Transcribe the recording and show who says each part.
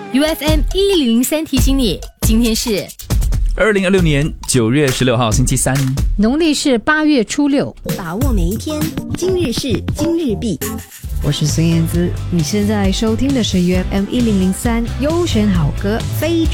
Speaker 1: UFM 1003提醒你，今天是
Speaker 2: 2026年9月16号星期三，
Speaker 3: 农历是8月初6。
Speaker 4: 把握每一天，今日事今日毕。
Speaker 3: 我是孙燕姿，你现在收听的是 UFM 1003优选好歌非